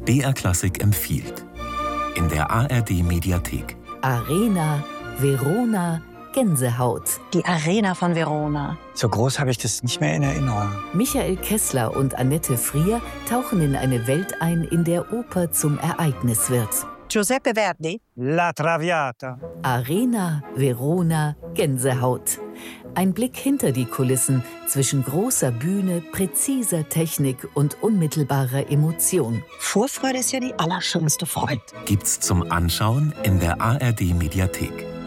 BR Klassik empfiehlt. In der ARD-Mediathek. Arena, Verona, Gänsehaut. Die Arena von Verona. So groß habe ich das nicht mehr in Erinnerung. Michael Kessler und Annette Frier tauchen in eine Welt ein, in der Oper zum Ereignis wird. Giuseppe Verdi. La Traviata. Arena, Verona, Gänsehaut. Ein Blick hinter die Kulissen zwischen großer Bühne, präziser Technik und unmittelbarer Emotion. Vorfreude ist ja die allerschönste Freude. Gibt's zum Anschauen in der ARD-Mediathek.